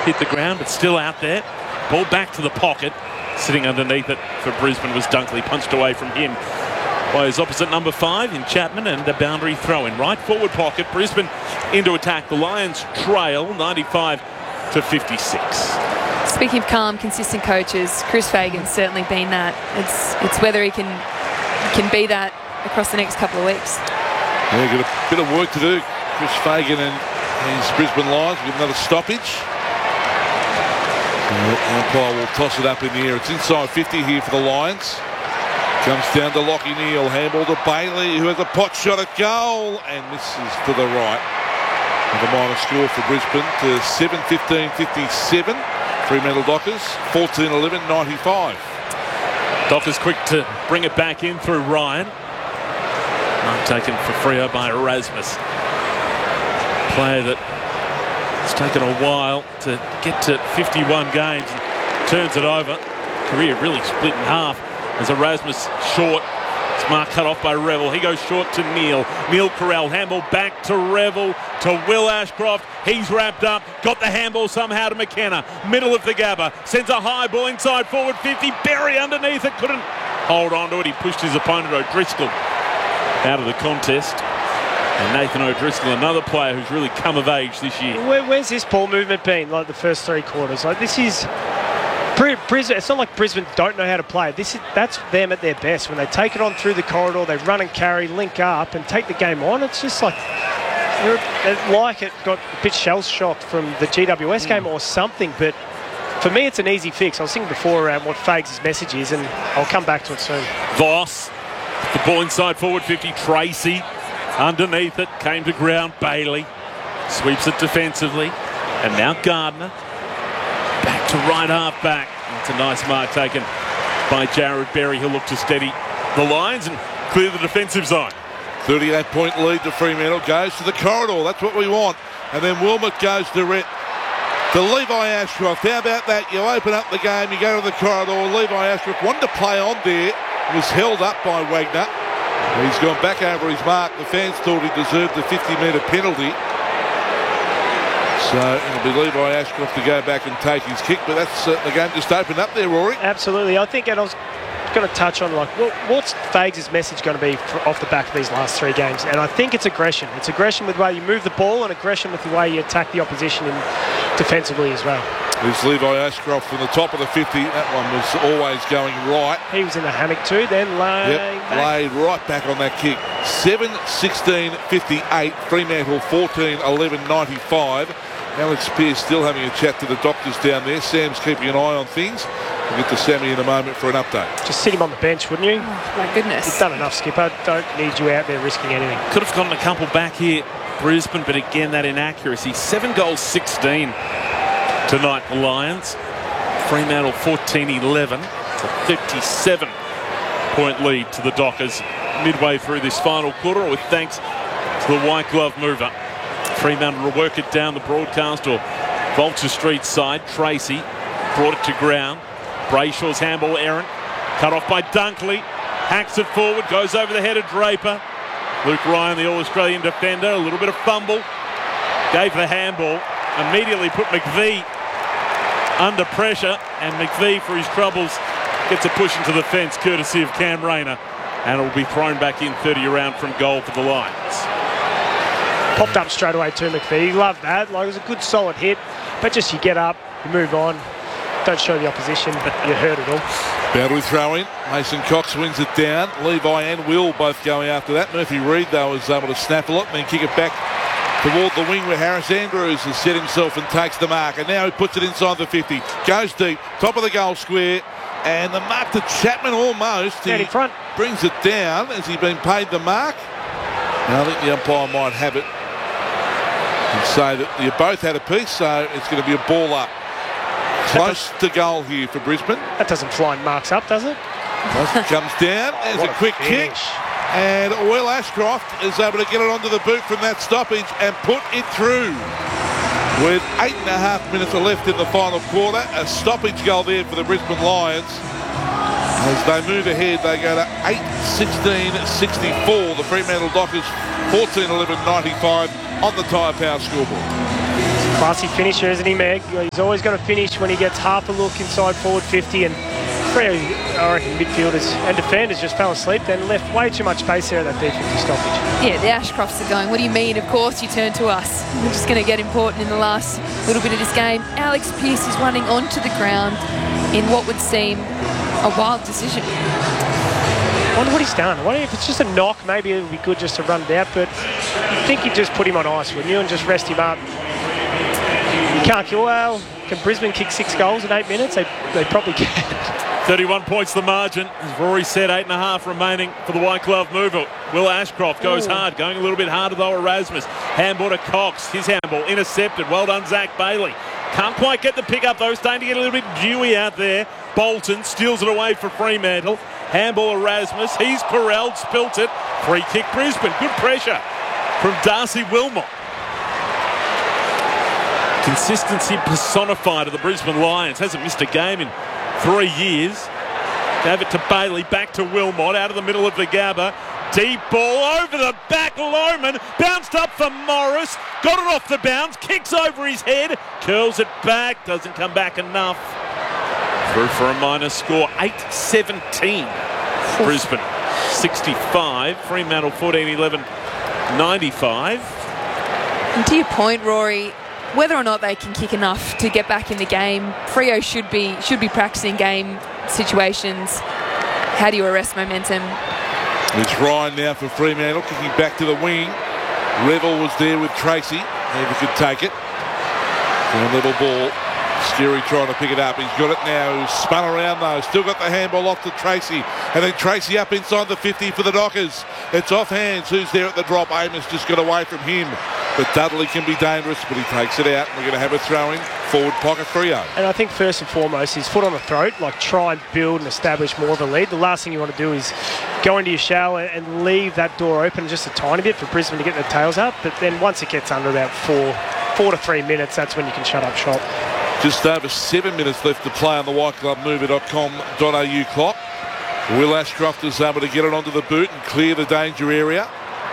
hit the ground, but still out there. Ball back to the pocket. Sitting underneath it for Brisbane was Dunkley, punched away from him by his opposite number 5 in Chapman, and a boundary throw in right forward pocket. Brisbane into attack. The Lions trail 95-56. Speaking of calm, consistent coaches, Chris Fagan's certainly been that. It's whether he can be that across the next couple of weeks. Yeah, got a bit of work to do. Chris Fagan and his Brisbane Lions with another stoppage. The umpire will toss it up in the air. It's inside 50 here for the Lions. Comes down to Lachie Neale. Handball to Bailey, who has a pot shot at goal and misses to the right. And the minor score for Brisbane to 7-15-57. Fremantle Dockers 14-11-95. Dockers quick to bring it back in through Ryan. Mark taken for Freo by Erasmus. Player that it's taken a while to get to 51 games and turns it over. Career really split in half as Erasmus short. It's Mark cut off by Revel. He goes short to Neale. Neale Corral, handball back to Revel, to Will Ashcroft. He's wrapped up, got the handball somehow to McKenna. Middle of the Gabba, sends a high ball inside forward 50. Berry underneath it, couldn't hold on to it. He pushed his opponent O'Driscoll out of the contest. And Nathan O'Driscoll, another player who's really come of age this year. Where's this ball movement been, like the first 3 quarters? Like, this is Brisbane. It's not like Brisbane don't know how to play. That's them at their best. When they take it on through the corridor, they run and carry, link up, and take the game on. It's just like it got a bit shell shocked from the GWS game or something. But for me, it's an easy fix. I was thinking before around what Fags' message is, and I'll come back to it soon. Voss, the ball inside forward 50. Tracy. Underneath it, came to ground. Bailey sweeps it defensively, and now Gardner back to right half back. It's a nice mark taken by Jared Berry. He'll look to steady the Lions and clear the defensive zone. 38-point lead to Fremantle. Goes to the corridor. That's what we want. And then Wilmot goes direct to Levi Ashcroft. How about that? You open up the game. You go to the corridor. Levi Ashcroft wanted to play on there. Was held up by Wagner. He's gone back over his mark. The fans thought he deserved the 50-metre penalty. So it'll be Levi Ashcroft to go back and take his kick. But that's the game just opened up there, Rory. Absolutely. I think, and I was going to touch on, like, what's Fags' message going to be off the back of these last 3 games? And I think it's aggression. It's aggression with the way you move the ball and aggression with the way you attack the opposition defensively as well. There's Levi Ashcroft from the top of the 50. That one was always going right. He was in the hammock too, then laid right back on that kick. 7-16-58. Fremantle 14-11-95. Alex Pearce still having a chat to the doctors down there. Sam's keeping an eye on things. We'll get to Sammy in a moment for an update. Just sit him on the bench, wouldn't you? Oh, my goodness. You've done enough, Skipper. Don't need you out there risking anything. Could have gotten a couple back here, Brisbane, but again, that inaccuracy. 7 goals, 16 tonight, the Lions. Fremantle 14-11. It's a 37-point lead to the Dockers midway through this final quarter, with thanks to the white glove mover. Fremantle will work it down the broadcast or Vulture Street side. Tracy brought it to ground. Brayshaw's handball errant. Cut off by Dunkley. Hacks it forward. Goes over the head of Draper. Luke Ryan, the All-Australian defender. A little bit of fumble. Gave the handball. Immediately put McVie under pressure. And McVie, for his troubles, gets a push into the fence courtesy of Cam Rayner. And it will be thrown back in 30 around from goal for the Lions. Popped up straight away too, McVie. He loved that. Like, it was a good, solid hit. But just you get up, you move on. Don't show the opposition, but you heard it all. Boundary throw in. Mason Cox wins it down. Levi and Will both going after that. Murphy Reid, though, was able to snaffle it and then kick it back toward the wing where Harris Andrews has set himself and takes the mark. And now he puts it inside the 50. Goes deep. Top of the goal square. And the mark to Chapman almost. Down in front. Brings it down. Has he been paid the mark? Now I think the umpire might have it and say that you both had a piece, so it's going to be a ball up. Close to goal here for Brisbane. That doesn't fly marks up, does it? Comes down. There's a quick kick. And Will Ashcroft is able to get it onto the boot from that stoppage and put it through. With 8.5 minutes left in the final quarter. A stoppage goal there for the Brisbane Lions. As they move ahead, they go to 8-16-64. The Fremantle Dockers 14-11-95 on the Tyre Power scoreboard. Classy finisher, isn't he, Meg? He's always going to finish when he gets half a look inside forward 50, and I reckon midfielders and defenders just fell asleep, then left way too much space there at that defensive stoppage. Yeah, the Ashcrofts are going, what do you mean? Of course you turn to us. We're just going to get important in the last little bit of this game. Alex Pearce is running onto the ground in what would seem a wild decision. I wonder what he's done. I wonder if it's just a knock, maybe it would be good just to run it out, but you'd think you'd just put him on ice, wouldn't you, and just rest him up. You can't kill. Well, can Brisbane kick 6 goals in 8 minutes? They probably can. 31 points the margin. As Rory said, 8.5 remaining for the White Glove mover. Will Ashcroft goes hard, going a little bit harder though. Erasmus. Handball to Cox. His handball intercepted. Well done, Zach Bailey. Can't quite get the pick up though. Starting to get a little bit dewy out there. Bolton steals it away for Fremantle. Handball Erasmus. He's corralled, spilt it. Free kick Brisbane. Good pressure from Darcy Wilmot. Consistency personified of the Brisbane Lions. Hasn't missed a game in 3 years. Gave it to Bailey, back to Wilmot, out of the middle of the Gabba. Deep ball over the back, Lohman, bounced up for Morris, got it off the bounce, kicks over his head, curls it back, doesn't come back enough. Through for a minor score, 8-17. Brisbane 65, Fremantle 14-11, 95. And to your point, Rory, whether or not they can kick enough to get back in the game, Freo should be practicing game situations. How do you arrest momentum? It's Ryan now for Fremantle, kicking back to the wing. Revel was there with Tracy. Never could take it. A level ball. Steary trying to pick it up. He's got it now. He's spun around though. Still got the handball off to Tracy. And then Tracy up inside the 50 for the Dockers. It's off hands. Who's there at the drop? Amos just got away from him. But Dudley can be dangerous, but he takes it out. We're going to have a throw in. Forward pocket Freo. And I think first and foremost, his foot on the throat, like try and build and establish more of a lead. The last thing you want to do is go into your shell and leave that door open just a tiny bit for Brisbane to get their tails up. But then once it gets under about 4 to 3 minutes, that's when you can shut up shop. Just over 7 minutes left to play on the whiteglovemover.com.au clock. Will Ashcroft is able to get it onto the boot and clear the danger area.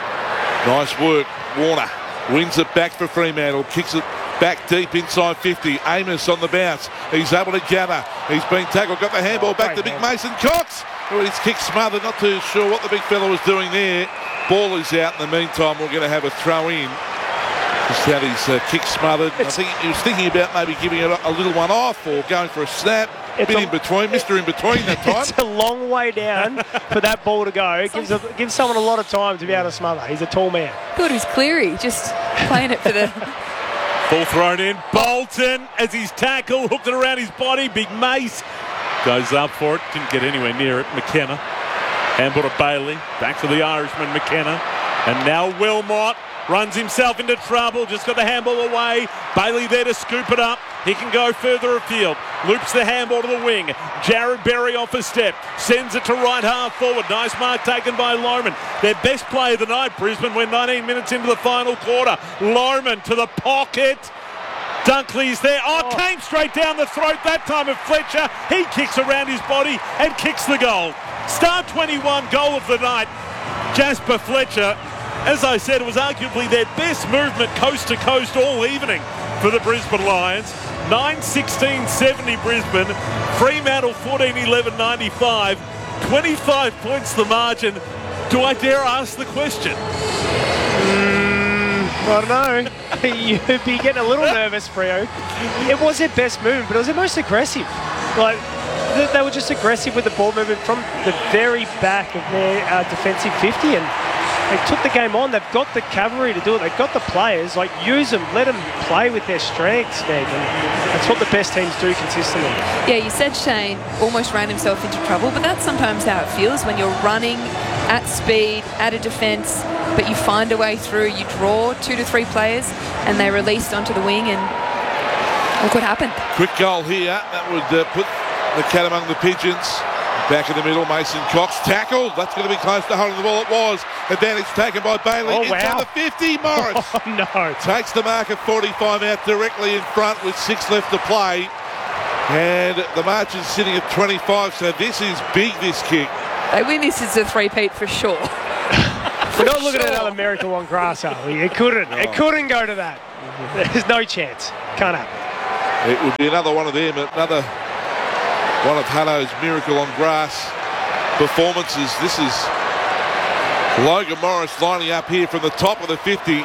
Nice work. Warner wins it back for Fremantle. Kicks it back deep inside 50. Amos on the bounce. He's able to gather. He's been tackled. Got the handball back to Big Mason Cox. Oh, his kick smothered. Not too sure what the big fella was doing there. Ball is out. In the meantime, we're going to have a throw in. Just had his kick smothered. I think he was thinking about maybe giving it a little one off or going for a snap. Bit in between, Mr. In Between that time. It's a long way down for that ball to go. It gives someone a lot of time to be able to smother. He's a tall man. Thought it was Cleary, just playing it for the... Ball thrown in. Bolton, as he's tackled, hooked it around his body. Big Mace goes up for it. Didn't get anywhere near it. McKenna. Handball to Bailey. Back to the Irishman, McKenna. And now Wilmot runs himself into trouble. Just got the handball away. Bailey there to scoop it up. He can go further afield. Loops the handball to the wing. Jared Berry off a step. Sends it to right half forward. Nice mark taken by Lohman. Their best play of the night, Brisbane. We're 19 minutes into the final quarter. Lohman to the pocket. Dunkley's there. Came straight down the throat that time of Fletcher. He kicks around his body and kicks the goal. Star 21 goal of the night. Jasper Fletcher. As I said, it was arguably their best movement coast to coast all evening for the Brisbane Lions. 9-16-70 Brisbane. Fremantle 14-11-95. 25 points the margin. Do I dare ask the question? I don't know. You'd be getting a little nervous, Freo. It was their best movement, but it was their most aggressive. Like, they were just aggressive with the ball movement from the very back of their defensive 50, and they took the game on. They've got the cavalry to do it. They've got the players. Like, use them. Let them play with their strengths, Meg. And that's what the best teams do consistently. Yeah, you said Shane almost ran himself into trouble, but that's sometimes how it feels when you're running at speed, at a defence, but you find a way through. You draw 2 to 3 players, and they released onto the wing, and look what happened. Quick goal here. That would put the cat among the pigeons. Back in the middle, Mason Cox tackled. That's going to be close to holding the ball. It was. Advantage taken by Bailey. Inside the 50, Morris. Oh, no. Takes the mark of 45 out directly in front with 6 left to play. And the margin's sitting at 25, so this is big, this kick. They win this as a three-peat for sure. We're not looking at another miracle on grass, are we? It couldn't. No. It couldn't go to that. There's no chance. Can't happen. It would be another one of them, another one of Hutto's miracle on grass performances. This is Logan Morris lining up here from the top of the 50.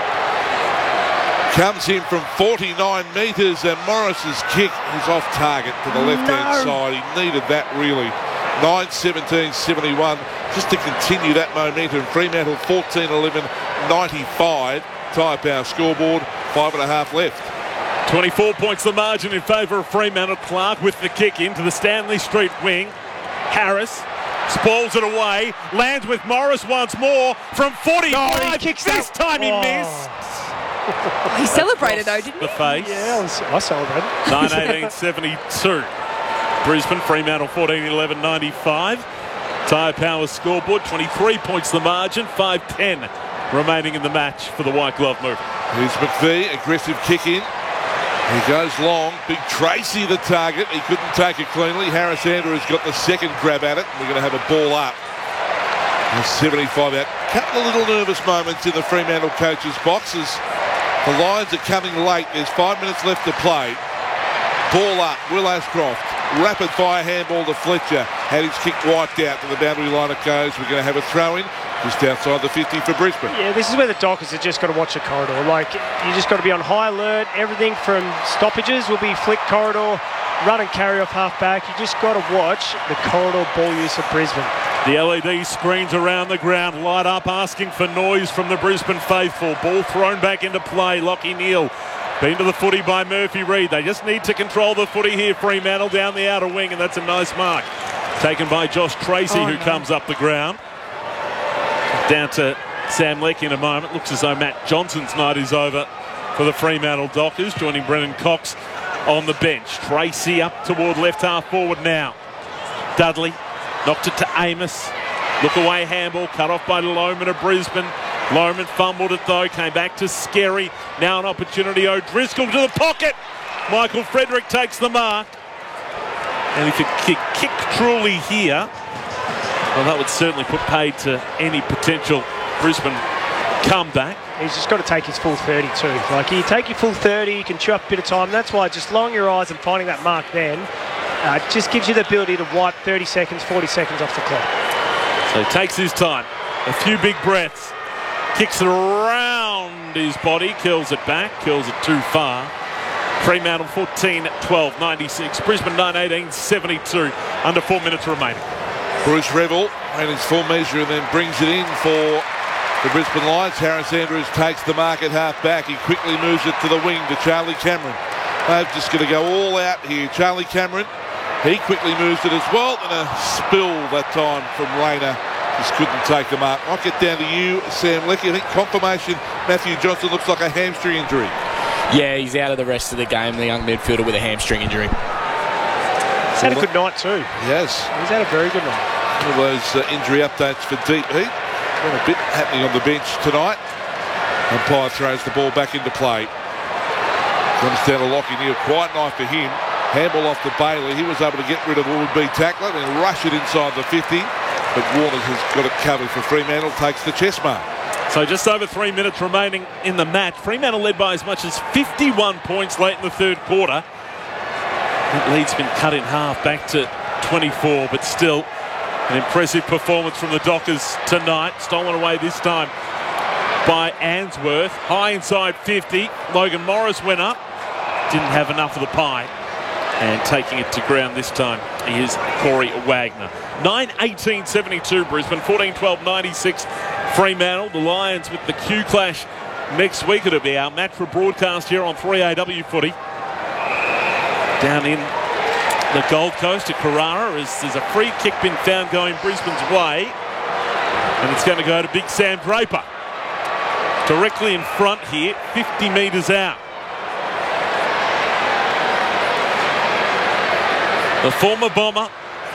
Comes in from 49 metres, and Morris's kick is off target to the left-hand side. He needed that really. 9:17.71 just to continue that momentum. Fremantle 14-11, 95. Tyre Power scoreboard, 5.5 left. 24 points the margin in favour of Fremantle. Clark with the kick into the Stanley Street wing. Harris spoils it away, lands with Morris once more from 45. No, he kicks this time he missed. He celebrated though, didn't The he? face. Yeah, I celebrated. 9:18.72. Brisbane, Fremantle 14-11, 95. Tyre Power scoreboard, 23 points the margin, 5:10 remaining in the match for the White Glove move. Here's McVie, aggressive kick in. He goes long. Big Tracy the target. He couldn't take it cleanly. Harris Andrews got the second grab at it. We're going to have a ball up. 75 out. Couple of little nervous moments in the Fremantle coach's boxes. The Lions are coming late. There's 5 minutes left to play. Ball up. Will Ashcroft. Rapid fire handball to Fletcher. Had his kick wiped out. To the boundary line it goes. We're going to have a throw in just outside the 50 for Brisbane. Yeah, this is where the Dockers have just got to watch the corridor. Like, you just got to be on high alert. Everything from stoppages will be flick corridor, run and carry off half back. You just got to watch the corridor ball use of Brisbane. The LED screens around the ground light up, asking for noise from the Brisbane faithful. Ball thrown back into play. Lockie Neal been to the footy by Murphy Reid. They just need to control the footy here. Fremantle down the outer wing, and that's a nice mark. Taken by Josh Tracy, who comes up the ground. Down to Sam Leck in a moment. Looks as though Matt Johnson's night is over for the Fremantle Dockers, joining Brennan Cox on the bench. Tracy up toward left half forward now. Dudley knocked it to Amos. Look away handball, cut off by Lohman of Brisbane. Lohman fumbled it though, came back to Skerry. Now an opportunity, O'Driscoll to the pocket. Michael Frederick takes the mark. And if it kick truly here, well, that would certainly put paid to any potential Brisbane comeback. He's just got to take his full 30 too. Like, you take your full 30, you can chew up a bit of time. That's why just lowering your eyes and finding that mark then just gives you the ability to wipe 30 seconds, 40 seconds off the clock. So he takes his time. A few big breaths. Kicks it around his body, kills it back, kills it too far. Fremantle 14-12, 96. Brisbane 9-18, 72. Under 4 minutes remaining. Bruce Revel ran his full measure and then brings it in for the Brisbane Lions. Harris Andrews takes the mark at half back. He quickly moves it to the wing to Charlie Cameron. They're just going to go all out here. Charlie Cameron, he quickly moves it as well. And a spill that time from Rayner. Just couldn't take the mark. I'll get down to you, Sam Lecky. I think confirmation, Matthew Johnson looks like a hamstring injury. Yeah, he's out of the rest of the game, the young midfielder with a hamstring injury. He's had a good night too. Yes. He's had a very good night. One of those injury updates for Deep Heat. Got a bit happening on the bench tonight. Umpire throws the ball back into play. Comes down to Lockie Neal. Quiet night for him. Handball off to Bailey. He was able to get rid of a would-be tackler and rush it inside the 50. But Warners has got it covered for Fremantle. Takes the chest mark. So just over 3 minutes remaining in the match. Fremantle led by as much as 51 points late in the third quarter. That lead's been cut in half back to 24, but still an impressive performance from the Dockers tonight. Stolen away this time by Answorth. High inside 50. Logan Morris went up. Didn't have enough of the pie. And taking it to ground this time is Corey Wagner. 9-18-72 Brisbane, 14-12, 96 Fremantle. The Lions with the Q Clash next week. It'll be our match for broadcast here on 3AW Footy. Down in the Gold Coast at Carrara, as there's a free kick been found going Brisbane's way. And it's going to go to Big Sam Draper. Directly in front here, 50 metres out. The former Bomber,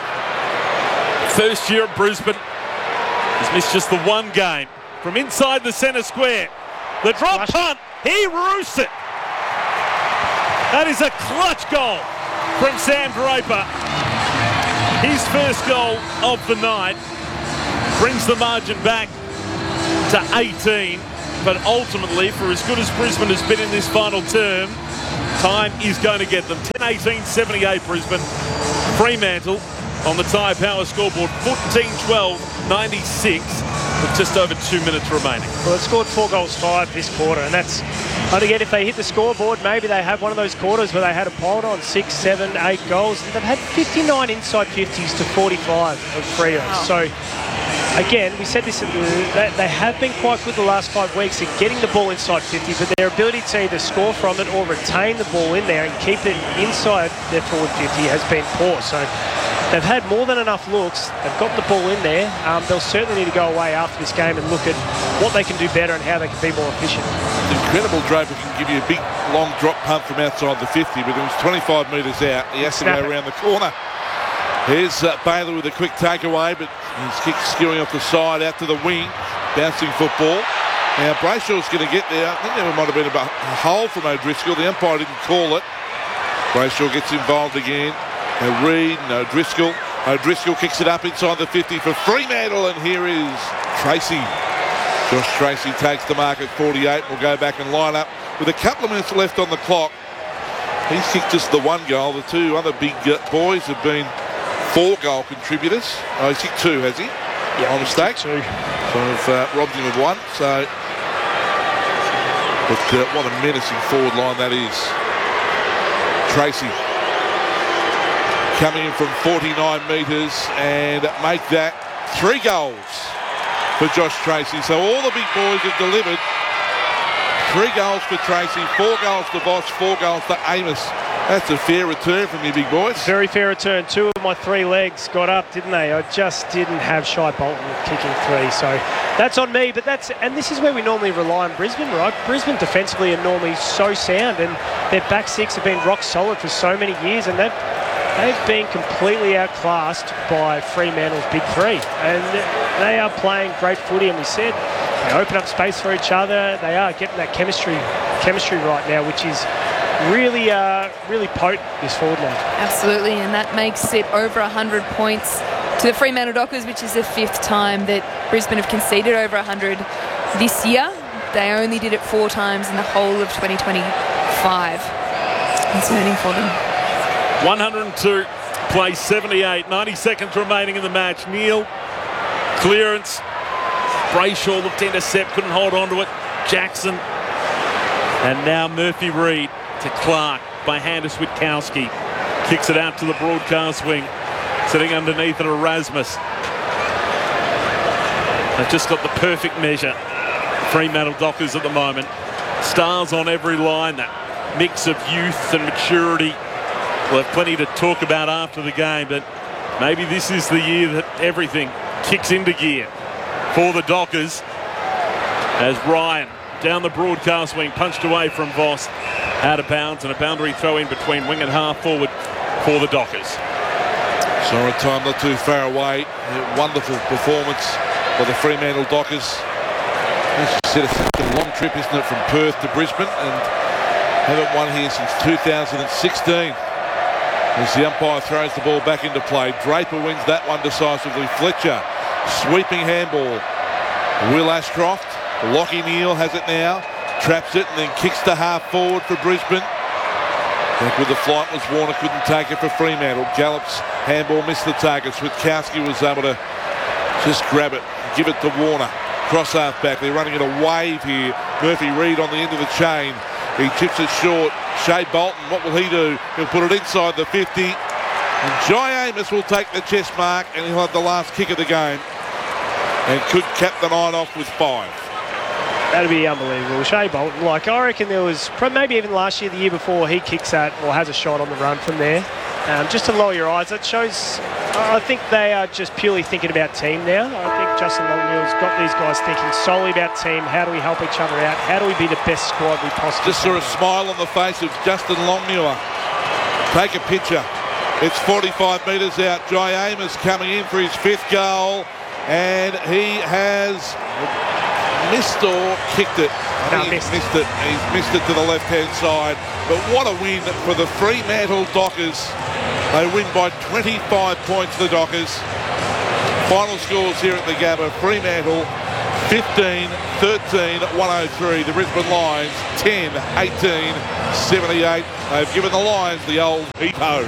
first year at Brisbane, has missed just the one game. From inside the centre square, the drop punt, he roosts it. That is a clutch goal from Sam Draper. His first goal of the night brings the margin back to 18. but ultimately, for as good as Brisbane has been in this final term, time is going to get them. 10-18-78 Brisbane. Fremantle on the Tyre Power scoreboard, 14-12-96 with just over 2 minutes remaining. Well, it scored 4 goals 5 this quarter, and that's, and again, if they hit the scoreboard, maybe they have one of those quarters where they had a pile on 6, 7, 8 goals. They've had 59 inside 50s to 45 of Freo. Wow. So, again, we said this, they have been quite good the last 5 weeks at getting the ball inside 50, but their ability to either score from it or retain the ball in there and keep it inside their forward 50 has been poor. So they've had more than enough looks. They've got the ball in there. They'll certainly need to go away after this game and look at what they can do better and how they can be more efficient. It's incredible Draper can give you a big, long drop punt from outside the 50, but it was 25 metres out. He has to go around the corner. Here's Baylor with a quick takeaway, but his kick skewing off the side out to the wing. Bouncing football. Now Brayshaw's going to get there. I think there might have been a hole from O'Driscoll. The umpire didn't call it. Brayshaw gets involved again. Now Reid and O'Driscoll. O'Driscoll kicks it up inside the 50 for Fremantle, and here is Tracy. Josh Tracy takes the mark at 48. We'll go back and line up with a couple of minutes left on the clock. He's kicked just the 1 goal. The 2 other big boys have been 4-goal contributors. Oh, he's kicked 2, has he? Yeah, on mistake. 2. Sort of robbed him of 1. So, but what a menacing forward line that is. Tracy coming in from 49 metres and make that 3 goals for Josh Tracy. So all the big boys have delivered. 3 goals for Tracy, 4 goals to Voss, 4 goals to Amos. That's a fair return from you big boys. Very fair return. 2 of my 3 legs got up, didn't they? I just didn't have Shai Bolton kicking 3, so that's on me. But and this is where we normally rely on Brisbane, right? Brisbane defensively are normally so sound, and their back 6 have been rock solid for so many years, and they've been completely outclassed by Fremantle's big 3, and they are playing great footy. And we said they open up space for each other. They are getting that chemistry right now, which is really potent, this forward line. Absolutely, and that makes it over 100 points to the Fremantle Dockers, which is the 5th time that Brisbane have conceded over 100 this year. They only did it 4 times in the whole of 2025. Concerning for them. 102, play 78, 90 seconds remaining in the match. Neal, clearance. Brayshaw looked to intercept, couldn't hold on to it. Jackson. And now Murphy Reid to Clark by Handus Witkowski. Kicks it out to the broadcast wing. Sitting underneath it, Erasmus. They've just got the perfect measure. Fremantle Dockers at the moment. Stars on every line. That mix of youth and maturity. We'll have plenty to talk about after the game, but maybe this is the year that everything kicks into gear for the Dockers, as Ryan down the broadcast wing, punched away from Voss, out of bounds, and a boundary throw in between wing and half forward for the Dockers. Sorry, time not too far away. A wonderful performance by the Fremantle Dockers. As you said, it's such a long trip, isn't it, from Perth to Brisbane, and haven't won here since 2016. As the umpire throws the ball back into play, Draper wins that one decisively. Fletcher, sweeping handball. Will Ashcroft, Lockie Neal has it now, traps it and then kicks to half forward for Brisbane. Back with the flight was Warner, couldn't take it for Fremantle. Gallup's handball missed the target. Witkowski was able to just grab it, give it to Warner. Cross half back, they're running it a wave here. Murphy Reid on the end of the chain. He chips it short. Shai Bolton, what will he do? He'll put it inside the 50. And Jai Amos will take the chest mark, and he'll have the last kick of the game. And could cap the night off with 5. That'd be unbelievable. Shai Bolton, I reckon there was, maybe even last year, the year before, he kicks at or has a shot on the run from there. Just to lower your eyes, that shows, I think they are just purely thinking about team now. I think Justin Longmuir's got these guys thinking solely about team. How do we help each other out? How do we be the best squad we possibly Just saw a smile on the face of Justin Longmuir. Take a picture. It's 45 metres out. Jai Amos coming in for his 5th goal, and he has missed or kicked it. He's missed it. He's missed it to the left-hand side. But what a win for the Fremantle Dockers. They win by 25 points, the Dockers. Final scores here at the Gabba. Fremantle 15-13-103. The Brisbane Lions 10-18-78. They've given the Lions the old heat-ho.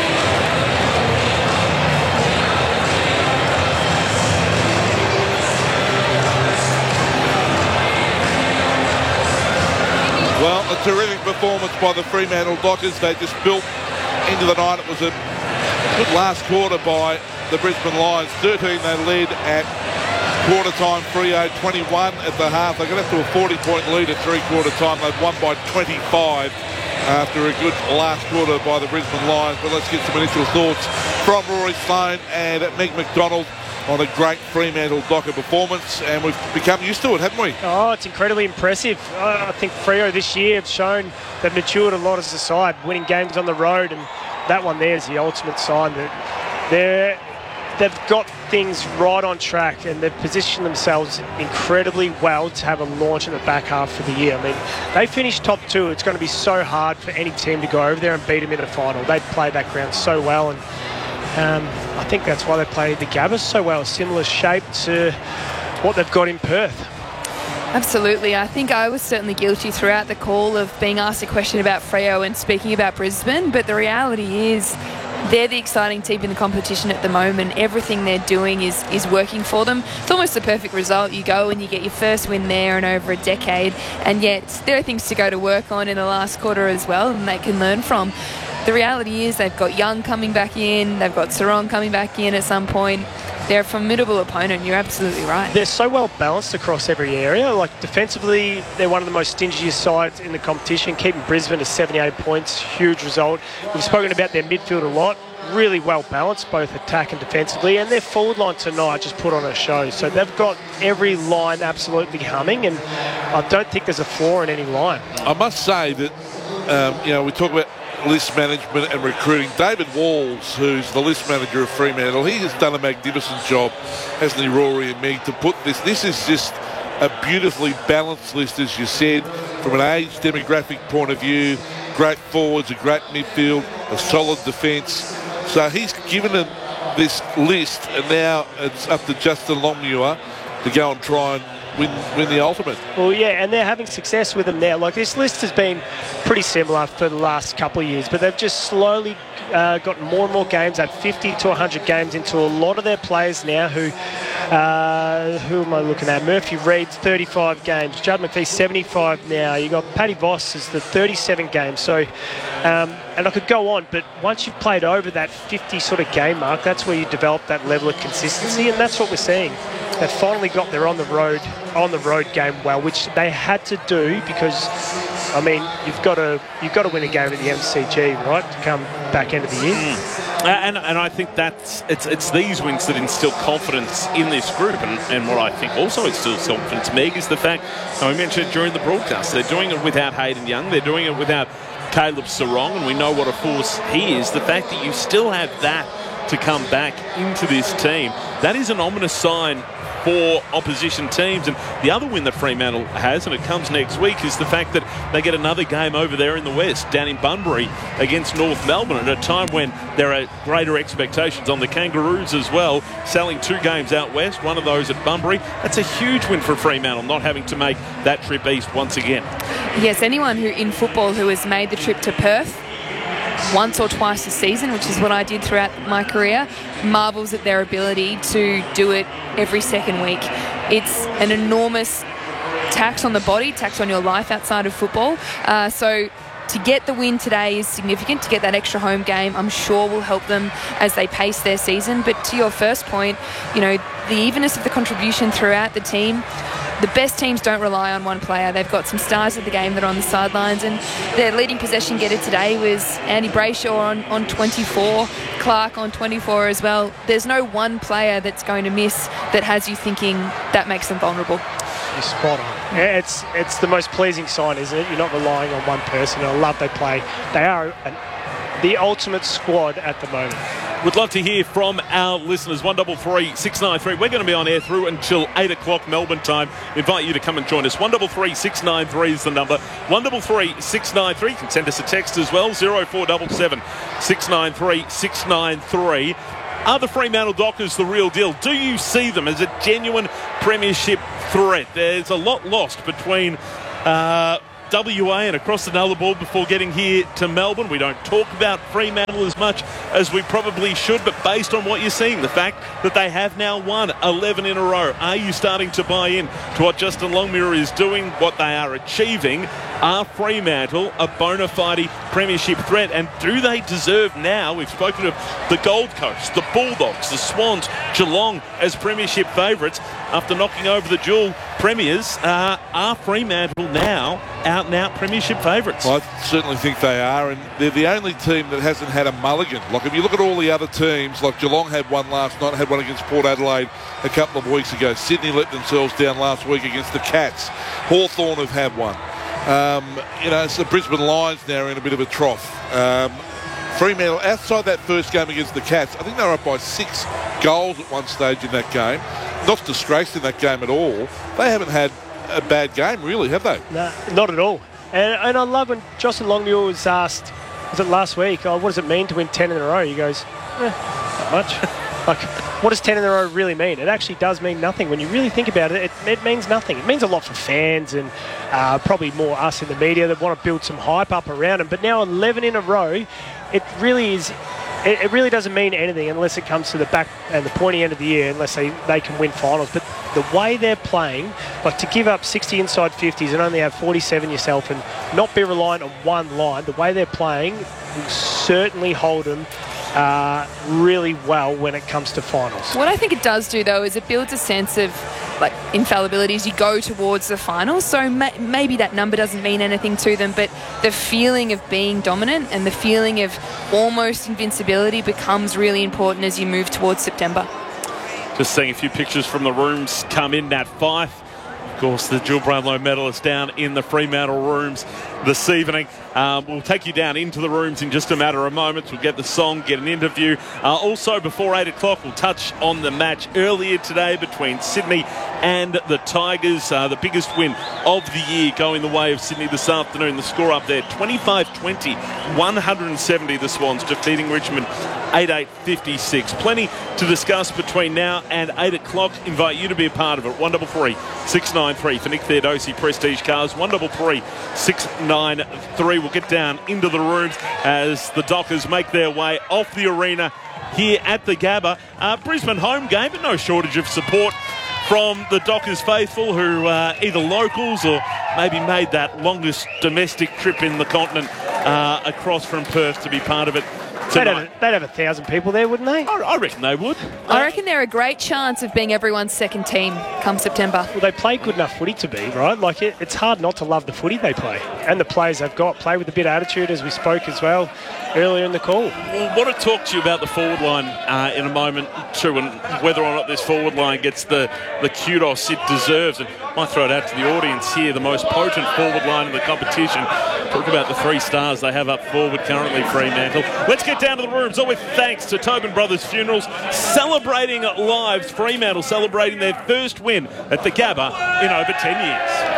Well, a terrific performance by the Fremantle Dockers. They just built into the night. It was a good last quarter by the Brisbane Lions. 13 they led at quarter time, Freo 21 at the half. They got up to a 40-point lead at three-quarter time. They'd won by 25 after a good last quarter by the Brisbane Lions. But let's get some initial thoughts from Rory Sloane and Meg McDonald on a great Fremantle Docker performance, and we've become used to it, haven't we? Oh, it's incredibly impressive. I think Freo this year have shown they've matured a lot as a side, winning games on the road, and that one there is the ultimate sign that they've got things right on track, and they've positioned themselves incredibly well to have a launch in the back half of the year. I mean, they finished top two. It's going to be so hard for any team to go over there and beat them in the final. They played that ground so well, and I think that's why they played the Gabba so well, a similar shape to what they've got in Perth. Absolutely. I think I was certainly guilty throughout the call of being asked a question about Freo and speaking about Brisbane, but the reality is they're the exciting team in the competition at the moment. Everything they're doing is working for them. It's almost the perfect result. You go and you get your first win there in over a decade, and yet there are things to go to work on in the last quarter as well, and they can learn from. The reality is they've got Young coming back in, they've got Sarong coming back in at some point. They're a formidable opponent, you're absolutely right. They're so well balanced across every area. Like defensively, they're one of the most stingiest sides in the competition, keeping Brisbane to 78 points, huge result. We've spoken about their midfield a lot, really well balanced, both attack and defensively, and their forward line tonight just put on a show. So they've got every line absolutely humming, and I don't think there's a flaw in any line. I must say that, we talk about list management and recruiting. David Walls, who's the list manager of Fremantle, he has done a magnificent job, hasn't he, Rory and Meg, to put this. This is just a beautifully balanced list, as you said, from an age demographic point of view. Great forwards, a great midfield, a solid defence. So he's given them this list, and now it's up to Justin Longmuir to go and try and win the ultimate. Well, yeah, and they're having success with them now. Like, this list has been pretty similar for the last couple of years, but they've just slowly got more and more games, at 50 to 100 games into a lot of their players now who am I looking at? Murphy Reed's 35 games, Judd McPhee 75 now. You got Paddy Voss is the 37 games. So, and I could go on, but once you've played over that 50 sort of game mark, that's where you develop that level of consistency, and that's what we're seeing. They've finally got their on the road game well, which they had to do because, I mean, you've got to win a game at the MCG, right, to come back end of the year. And I think it's these wins that instill confidence in this group, and what I think also instills confidence, Meg, is the fact, and we mentioned it during the broadcast, they're doing it without Hayden Young, they're doing it without Caleb Sarong, and we know what a force he is. The fact that you still have that to come back into this team, that is an ominous sign for opposition teams. And the other win that Fremantle has, and it comes next week, is the fact that they get another game over there in the West, down in Bunbury against North Melbourne, at a time when there are greater expectations on the Kangaroos as well, selling 2 games out west, one of those at Bunbury. That's a huge win for Fremantle, not having to make that trip east once again. Yes, anyone who in football who has made the trip to Perth once or twice a season, which is what I did throughout my career, marvels at their ability to do it every second week. It's an enormous tax on the body, tax on your life outside of football. So to get the win today is significant. To get that extra home game, I'm sure, will help them as they pace their season. But to your first point, the evenness of the contribution throughout the team. The best teams don't rely on one player. They've got some stars of the game that are on the sidelines, and their leading possession getter today was Andy Brayshaw on 24, Clark on 24 as well. There's no one player that's going to miss that has you thinking that makes them vulnerable. You're spot on. Yeah, it's the most pleasing sign, isn't it? You're not relying on one person. I love they play. They are the ultimate squad at the moment. We'd love to hear from our listeners. 133 693. We're going to be on air through until 8 o'clock Melbourne time. We invite you to come and join us. 133 693 is the number. 133 693. You can send us a text as well. 0477 693 693. Are the Fremantle Dockers the real deal? Do you see them as a genuine premiership threat. There's a lot lost between WA and across the Nullarbor before getting here to Melbourne. We don't talk about Fremantle as much as we probably should, but based on what you're seeing, the fact that they have now won 11 in a row, are you starting to buy in to what Justin Longmuir is doing, what they are achieving? Are Fremantle a bona fide premiership threat, and do they deserve now? We've spoken of the Gold Coast, the Bulldogs, the Swans, Geelong as premiership favourites after knocking over the dual premiers. Are Fremantle now out-and-out premiership favourites? Well, I certainly think they are, and they're the only team that hasn't had a mulligan. Like, if you look at all the other teams, like Geelong had one last night, had one against Port Adelaide a couple of weeks ago. Sydney let themselves down last week against the Cats. Hawthorn have had one. It's the Brisbane Lions now are in a bit of a trough. Fremantle, outside that first game against the Cats, I think they were up by 6 goals at one stage in that game. Not disgraced in that game at all. They haven't had a bad game, really, have they? No, not at all. And I love when Justin Longmuir was asked, was it last week, what does it mean to win 10 in a row? He goes, not much. Like, what does 10 in a row really mean? It actually does mean nothing. When you really think about it, it means nothing. It means a lot for fans and probably more us in the media that want to build some hype up around them. But now 11 in a row, it really is... It really doesn't mean anything unless it comes to the back and the pointy end of the year, unless they can win finals. But the way they're playing, like to give up 60 inside 50s and only have 47 yourself and not be reliant on one line, the way they're playing will certainly hold them really well when it comes to finals. What I think it does do, though, is it builds a sense of like infallibility as you go towards the finals. So maybe that number doesn't mean anything to them, but the feeling of being dominant and the feeling of almost invincibility becomes really important as you move towards September. Just seeing a few pictures from the rooms come in. Nat Fyfe, of course, the dual Brownlow medalist, down in the Fremantle rooms this evening. We'll take you down into the rooms in just a matter of moments. We'll get the song, get an interview. Also, before 8 o'clock, we'll touch on the match earlier today between Sydney and the Tigers. The biggest win of the year going the way of Sydney this afternoon. The score up there, 25-20, 170 the Swans, defeating Richmond 88-56. Plenty to discuss between now and 8 o'clock. Invite you to be a part of it. 133 693 for Nick Theodosi Prestige Cars. 133 693. We'll get down into the rooms as the Dockers make their way off the arena here at the Gabba. Brisbane home game, but no shortage of support from the Dockers faithful, who either locals or maybe made that longest domestic trip in the continent across from Perth to be part of it tonight. They'd have 1,000 people there, wouldn't they? I reckon they would. I reckon they're a great chance of being everyone's second team come September. Well, they play good enough footy to be, right? Like, it's hard not to love the footy they play. And the players they've got play with a bit of attitude, as we spoke as well earlier in the call. Well, want to talk to you about the forward line in a moment too, and whether or not this forward line gets the kudos it deserves. And I might throw it out to the audience here, the most potent forward line in the competition. Talk about the 3 stars they have up forward currently, Fremantle. Let's get down to the rooms, all with thanks to Tobin Brothers Funerals, celebrating lives. Fremantle celebrating their first win at the Gabba in over 10 years.